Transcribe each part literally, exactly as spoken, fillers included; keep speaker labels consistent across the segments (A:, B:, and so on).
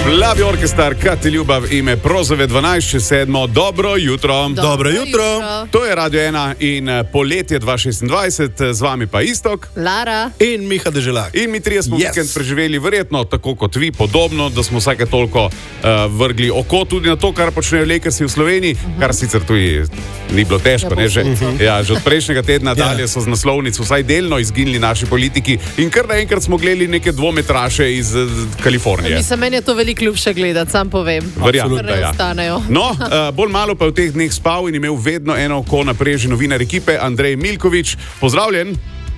A: Plavi orkestar Kati Ljubav ime Prozove dvanajst čez sedmo. Dobro jutro.
B: Dobro, Dobro jutro. jutro.
A: To je Radio ena in poletje dva tisoč šestindvajset, z vami pa Istok,
B: Lara
C: in Miha Deželak.
A: In mi trije smo
C: yes.
A: vikend preživeli verjetno tako kot vi, podobno, da smo vsake toliko uh, vrgli oko tudi na to, kar počnejo Lakersi v Sloveniji, uh -huh. kar sicer tudi ni bilo težko, ne, že, uh -huh. ja, že od prejšnjega tedna yeah. dalje so z naslovnic vsaj delno izginili naši politiki in kar naenkrat smo gledali neke dvometraše iz uh, Kalifornije.
B: Mislim, meni je to veliko ljubše gledati, sam povem.
A: Verjamem, da ja. No, uh, bolj malo pa v teh dneh spal in imel vedno eno oko na preži novinar ekipe Andrej Milković. Pozdravljen.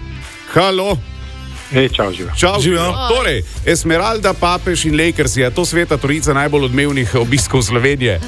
A: Halo.
D: Hej, čau, živijo.
A: Čau, živijo. Torej, Esmeralda, Papež in Lakers, je to sveta trojica najbolj odmevnih obiskov Slovenije?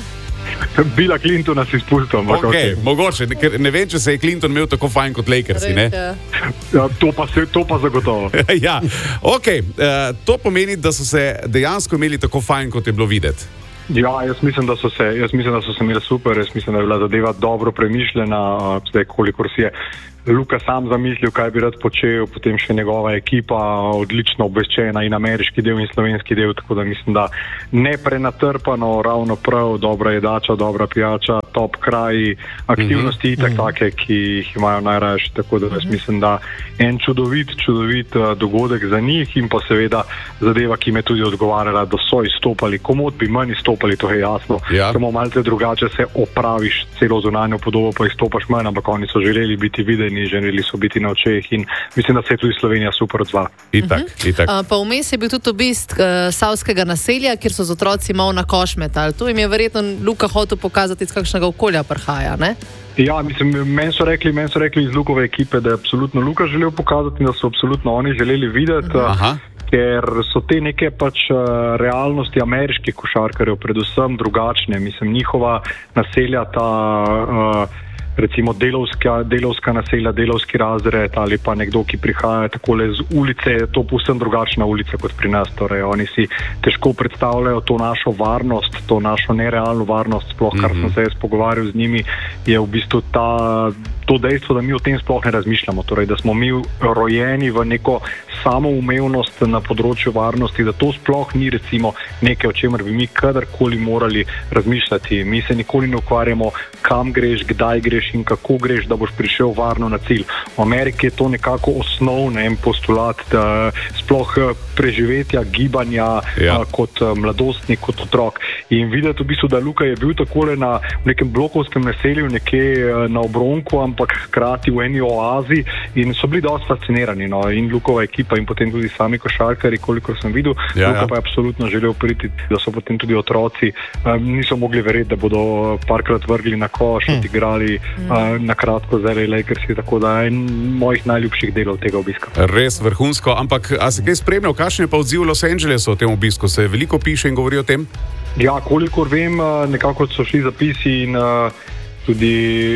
D: Bila Clintona si spustil, ampak
A: okay, okay. Mogoče, ne, ne vem, če se je Clinton imel tako fajn kot Lakersi, ne?
D: Ja, to pa, se, to pa zagotovo.
A: Ja, ok. Uh, to pomeni, da so se dejansko imeli tako fajn, kot je bilo videti.
D: Ja, jaz mislim, da so se, jaz mislim, da so se imeli super, jaz mislim, da je bila zadeva dobro premišljena, zdaj kolikor si je Luka sam zamislil, kaj bi rad počel, potem še njegova ekipa, odlično obveščena in ameriški del in slovenski del, tako da mislim, da ne prenatrpano, ravno prav, dobra jedača, dobra pijača, top kraji, aktivnosti mm -hmm. itak take, ki jih imajo najrajši, tako da jaz mislim, da en čudovit, čudovit uh, dogodek za njih in pa seveda zadeva, ki me tudi odgovarjala, da so izstopali, komod bi manj izstopali, to je jasno, ja. Samo malce drugače se opraviš celo zunanjo podobo, pa izstopaš manj, ampak oni so želeli biti videni, želeli so biti na očeh in mislim, da se je tudi Slovenija super odzvala.
A: Itak, uh-huh. itak.
B: Uh, pa vmes je bil tudi obisk uh, savskega naselja, kjer so z otroci malo na koš metali. Tu jim je verjetno Luka hotel pokazati, iz kakšnega okolja prihaja, ne?
D: Ja, mislim, meni so rekli, meni so rekli iz Lukove ekipe, da je absolutno Luka želel pokazati, da so absolutno oni želeli videti, uh-huh. ker so te neke pač realnosti ameriških košarkarjev predvsem drugačne. Mislim, njihova naselja, ta uh, recimo delovska, delovska naselja, delovski razred ali pa nekdo, ki prihaja takole z ulice, je to povsem drugačna ulica kot pri nas. Torej, oni si težko predstavljajo to našo varnost, to našo nerealno varnost, sploh kar mm-hmm. sem se jaz pogovarjal z njimi, je v bistvu ta, to dejstvo, da mi o tem sploh ne razmišljamo. Torej, da smo mi rojeni v neko samoumevnost na področju varnosti, da to sploh ni recimo nekaj, o čemer bi mi kadarkoli morali razmišljati. Mi se nikoli ne ukvarjamo, kam greš, kdaj greš in kako greš, da boš prišel varno na cilj. V Ameriki je to nekako osnovni postulat, da sploh preživetja, gibanja ja. a, kot mladostnik, kot otrok. In videti v bistvu, da Luka je bil takole na nekem blokovskem naselju, nekje na obronku, ampak hkrati v eni oazi in so bili dosti fascinirani. No. In Lukova ekipa in potem tudi sami košarkari, kolikor sem videl. Ja, Luka ja. pa je absolutno želel priti, da so potem tudi otroci um, niso mogli verjeti, da bodo parkrat vrgli na koš, hmm. odigrali hmm. uh, na kratko z L A Lakersi, tako da je en mojih najljubših delov tega obiska.
A: Res vrhunsko, ampak a si kaj spremljal, kakšen je pa odziv Los Angelesu o tem obisku? Se veliko piše in govori o tem?
D: Ja, kolikor vem, nekako so šli zapisi in uh, tudi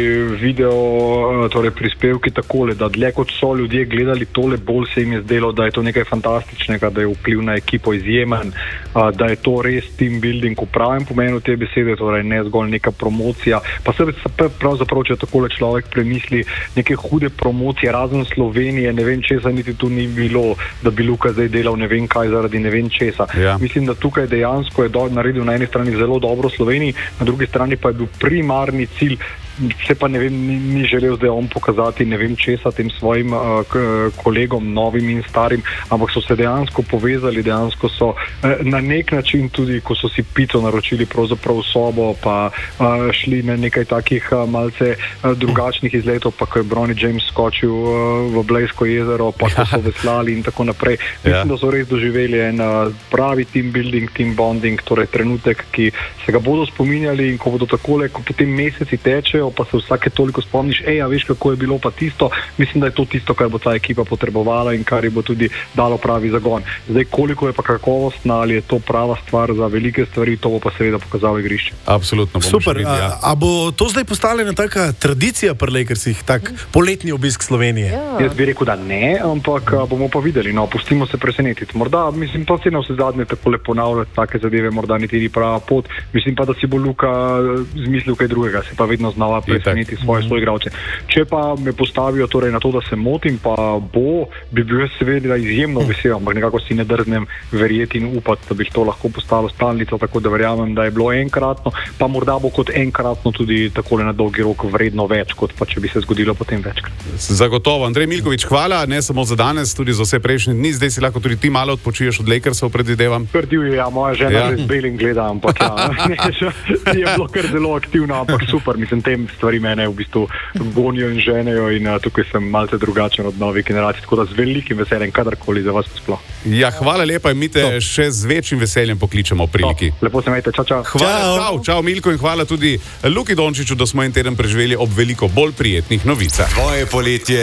D: video, torej prispevki takole, da dlje kot so ljudje gledali tole, bolj se jim je zdelo, da je to nekaj fantastičnega, da je vpliv na ekipo izjemen, da je to res team building v pravem pomenu te besede, torej ne zgolj neka promocija. Pa se pravzaprav, če takole človek premisli, neke hude promocije, razen Slovenije, ne vem česa niti tu ni bilo, da bi Luka zdaj delal ne vem kaj zaradi ne vem česa. Ja. Mislim, da tukaj dejansko je do, naredil na eni strani zelo dobro Sloveniji, na drugi strani pa je bil primarni cilj, se pa ne vem, ni, ni želel zdaj on pokazati ne vem česa tem svojim uh, k, kolegom, novim in starim, ampak so se dejansko povezali, dejansko so uh, na nek način tudi, ko so si pico naročili pravzaprav sobo, pa uh, šli na nekaj takih uh, malce uh, drugačnih izletov, pa ko je Bronny James skočil uh, v Blejsko jezero, pa ko so veslali in tako naprej. Mislim, ja. da so res doživeli en uh, pravi team building, team bonding, torej trenutek, ki se ga bodo spominjali in ko bodo takole, ko potem meseci tečejo, pa se vsake toliko spomniš, ej, a veš, kako je bilo pa tisto, mislim, da je to tisto, kar bo ta ekipa potrebovala in kar je bo tudi dalo pravi zagon. Zdaj, koliko je pa kakovostna, ali je to prava stvar za velike stvari, to bo pa seveda pokazalo igrišče.
A: Absolutno.
C: Super,
A: videli, ja.
C: a, a bo to zdaj postala ena taka tradicija pri Lakersih, tak poletni obisk Slovenije?
D: Ja. Jaz bi rekel, da ne, ampak bomo pa videli, no, pustimo se presenetiti. Morda, mislim, pa se na vse zadnje takole ponavljati take zadeve, morda niti ni prava pot, mislim pa, da si bo Luka zmislil kaj drugega, se pa vedno znova pa preseneti svoje soigralce. Če pa me postavijo torej na to, da se motim, pa bo, bi bil jaz seveda izjemno vesel, ampak nekako si ne drznem verjeti in upati, da bi to lahko postalo stalnico, tako da verjamem, da je bilo enkratno, pa morda bo kot enkratno tudi takole na dolgi rok vredno več, kot pa če bi se zgodilo potem večkrat.
A: Zagotovo. Andrej Milković, hvala, ne samo za danes, tudi za vse prejšnje dni. Zdaj si lahko tudi ti malo odpočiješ od Lakersov, predvidevam.
D: Prdil je, ja, moja žena
A: Ja.
D: že z belim gleda, ampak ja, ne, že, je bilo kar zelo aktivno, ampak super, mislim, tem stvari mene v bistvu gonijo in ženejo in uh, tukaj sem malce drugačen od novih generacij, tako da z velikim veseljem, kadarkoli za vas sploh.
A: Ja, hvala lepa in mi te
D: To.
A: še z večjim veseljem pokličemo v priliki.
D: To, lepo se imejte, čau, čau.
A: Hvala, čau, čau Milko in hvala tudi Luki Dončiću, da smo en teden preživeli ob veliko bolj prijetnih novicah.
E: Tvoje poletje